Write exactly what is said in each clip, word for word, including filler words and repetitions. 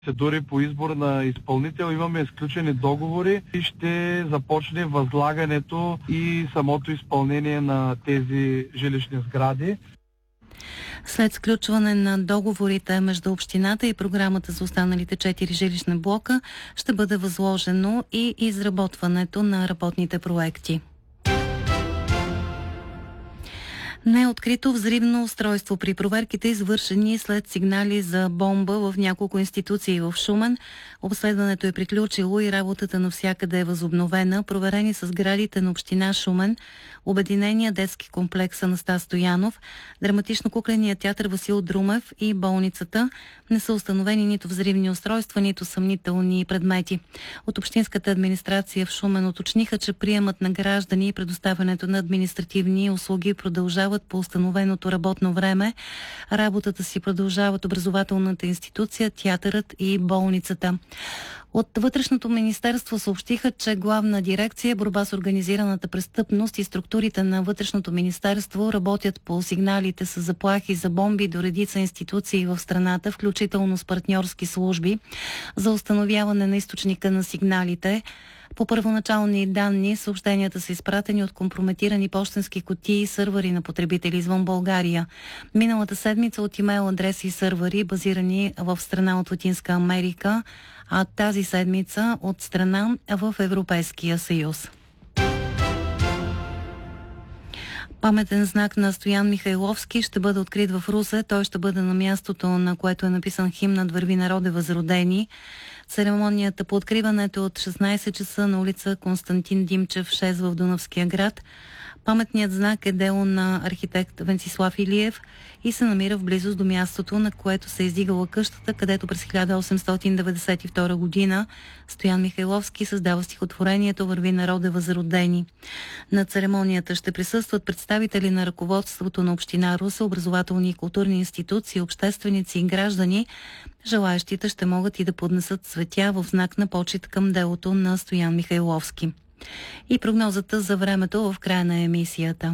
процедури по избор на изпълнител, имаме сключени договори и ще започне възлагането и самото изпълнение на тези жилищни сгради. След сключване на договорите между общината и програмата за останалите четири жилищни блока ще бъде възложено и изработването на работните проекти. Не е открито взривно устройство при проверките, извършени след сигнали за бомба в няколко институции в Шумен. Обследването е приключило и работата навсякъде е възобновена. Проверени са сградите на община Шумен, Обединения детски комплекс Анастас Стоянов, драматично-кукления театър Васил Друмев и болницата. Не са установени нито взривни устройства, нито съмнителни предмети. От общинската администрация в Шумен уточниха, че приемът на граждани и предоставянето на административни услуги продължават по установеното работно време. Работата си продължават образователната институция, театърът и болницата. От Вътрешното министерство съобщиха, че Главна дирекция борба с организираната престъпност и структурите на Вътрешното министерство работят по сигналите с заплахи за бомби до редица институции в страната, включително с партньорски служби, за установяване на източника на сигналите. По първоначални данни, съобщенията са изпратени от компрометирани пощенски кутии и сървъри на потребители извън България. Миналата седмица от имейл адреси и сървъри, базирани в страна от Латинска Америка, а тази седмица от страна в Европейския съюз. Паметен знак на Стоян Михайловски ще бъде открит в Русе. Той ще бъде на мястото, на което е написан химнът "Върви, народе, възродени". Церемонията по откриването е от шестнайсет часа на улица Константин Димчев, шест в Дунавския град. Паметният знак е дело на архитект Венцислав Илиев и се намира в близост до мястото, на което се е издигала къщата, където през хиляда осемстотин деветдесет и втора година Стоян Михайловски създава стихотворението "Върви, народе, възродени". На церемонията ще присъстват представители на ръководството на община Русе, образователни и културни институции, общественици и граждани. Желаещите ще могат и да поднесат цветя в знак на почит към делото на Стоян Михайловски. И прогнозата за времето в края на емисията.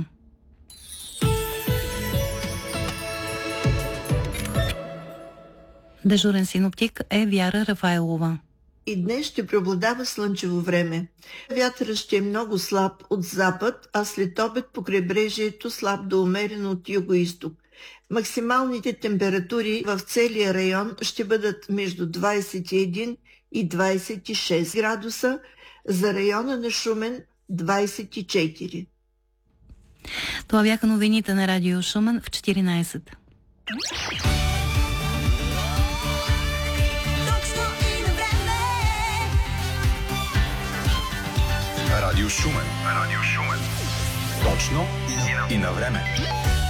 Дежурен синоптик е Вяра Рафаелова. И днес ще преобладава слънчево време. Вятърът ще е много слаб от запад, а след обед по крайбрежието слаб до умерено от юго-исток. Максималните температури в целия район ще бъдат между двайсет и един и двайсет и шест градуса, за района на Шумен двайсет и четири. Това бяха новините на Радио Шумен в четиринайсет. Радио Шумен. Радио Шумен. Точно и на време.